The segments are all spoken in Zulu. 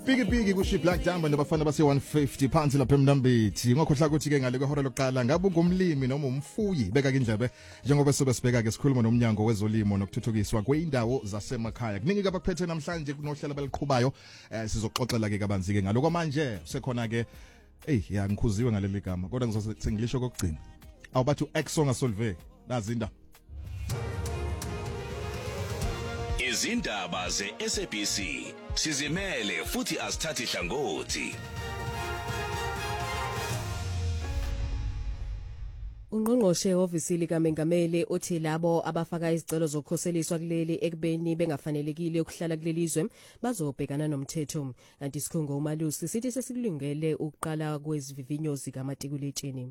Piki kushi Black Diamond abafana base 150 phansi lapha eMnambithi ngokhohla ukuthi ke ngale kwehora lokuqala ngabe ungumlimi noma umfuyi beka indlebe njengoba sobe sibheka ke sikhuluma nomnyango wezolimo nokuthuthukiswa kweindawo zasemakhaya kuningi ke abaphethe namhlanje kunohlela beliqhubayo sizoxoxela ke kabanzi ke ngaloko manje sekhona ke ya ngikhuziwe ngaleli gama kodwa ngizosengilisho kokugcina awubathi uExo ngasolve nazinda izindaba ze-SABC sizimele futhi asithathi hlangothi. Ungqongqoshe ofisili kaMengameli uthi labo abafaka izicelo zokukhoseliswa kuleli ekubeni bengafanelekile ukuhlala kulelizwe bazobhekana nomthetho. Kanti isikhungo uMalusi sithi sesikulungele ukuqala kwezivivinyo zikamatikuletsheni.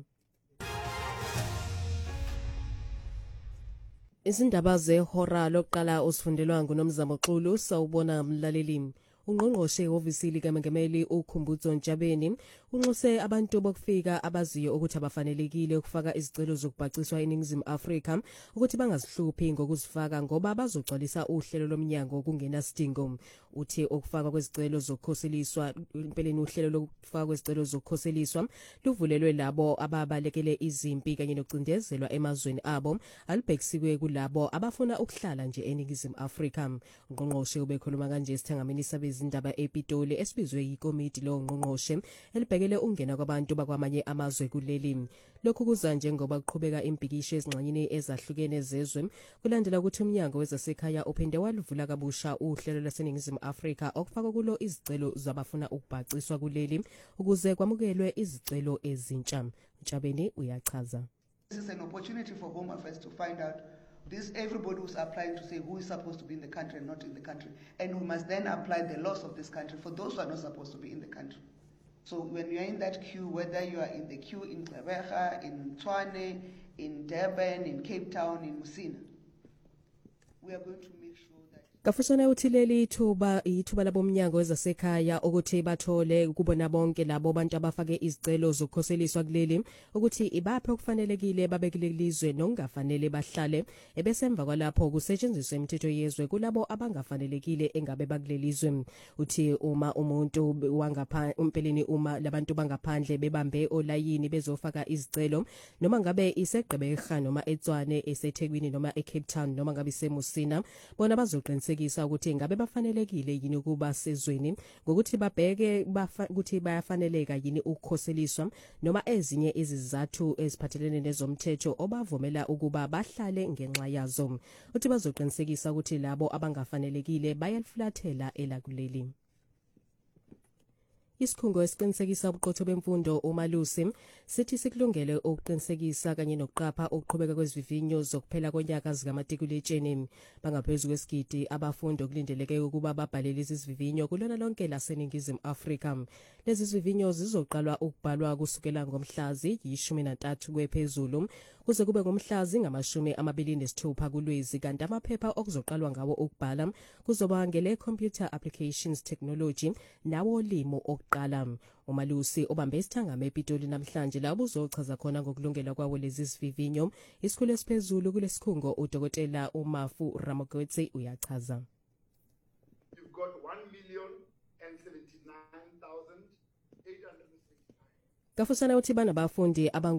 Izindaba zehora lokuqala osifundelwa nguNomzamo Xulu sawubona mlaleli. Ungqongqoshe ofisili kaMengameli uKhumbudzo Ntshabeni unxuse abantu bokufika abaziyo ukuthi abafanelekile ukufaka izicelo zokubhaciswa eNingizimu Afrika ukuthi bangazihluphi ngokuzifaka ngoba bazogcwalisa uhlelo lomnyango kungena sidingo. Uthi ukufaka kwezicelo zokukhoseliswa impeleni uhlelo lokufaka kwezicelo zokukhoseliswa luvulelwe labo ababalekele izimpi kanye nokucindezelwa emazweni abo alibhekisiwe kulabo abafuna ukuhlala nje eNingizimu Afrika. Ungqongqoshe ubekhuluma kanje esithangamini izindaba ePitoli esibizwe yikomiti lo ngqongqoshe elibhekele ungena kwabantu bakwamanye amazwe kuleli. Lokhu kuza njengoba kuqhubeka impikisho ezingxanyeni ezahlukene zezwe kulandela ukuthi umnyango wezasekhaya uphinde waluvula kabusha uhlelo lwaseNingizimu Afrika okufaka kulo izicelo zabafuna ukubhaciswa kuleli ukuze kwamukelwe izicelo ezintsha. Ntshabeni uyachaza. This is an opportunity for Home Affairs to find out everybody who's applying to say who is supposed to be in the country and not in the country. And we must then apply the laws of this country for those who are not supposed to be in the country. So when you are in that queue, whether you are in the queue in Gqeberha, in Tshwane, in Durban, in Cape Town, in Musina, we are going to make sure that Kafusana uthileli ithuba labomnyango wezasekhaya ukuthi bathole kubona bonke labo bantu abafake izicelo zokukhoseliswa kuleli ukuthi ibaphe okufanelekile babekulelizwe nokungafanele bahlale ebesemva kwalapho kusetshenziswa imithetho yezwe kulabo abangafanelekile engabe bakulelizwe. Uthi uma umuntu umpeleni uma labantu bangaphandle bebambe olayini bezofaka izicelo noma ngabe iseGqeberha noma eTshwane eseThekwini noma eCape Town noma ngabe iseMusina bona bazoqinisekisa ukuthi ngabe bafanelekile yini ukuba sezweni ngokuthi babheke ukuthi bayafaneleka yini ukukhoseliswa noma ezinye izizathu eziphathelene nezomthetho obavumela ukuba bahlale ngenxa yazo. Uthi bazoqinisekisa ukuthi labo abangafanelekile bayalifulathela elakuleli. Isikhungo esiqinisekisa ubuqotho bemfundo uMalusi sithi sikulungele ukuqinisekisa kanye nokuqapha ukuqhubeka kwezivivinyo zokuphela konyaka zikamatikuletsheni bangaphezulu kwesigidi abafundi okulindeleke ukuba babhalele izivivinyo kulona lonke laseNingizimu Afrika. Lezi zivivinyo zizoqalwa ukubhalwa kusukela ngomhlazi 13 kwephezulu kuze kube ngomhlazi ngamashumi 26 kuLwezi kanti amaphepha okuzoqalwa ngawo ukubhala kuzoba ngele computer applications technology nawo limo okuqala. uMalusi obambe isithangame ePitoli namhlanje labo uzochaza khona ngokulungela kwawo lezi zivivinyo isikhulu esiphezulu kulesikhungo uDokotela uMafu Ramogwetsi uyachaza. You've got 1,079,869. Kafusana uthi banabafundi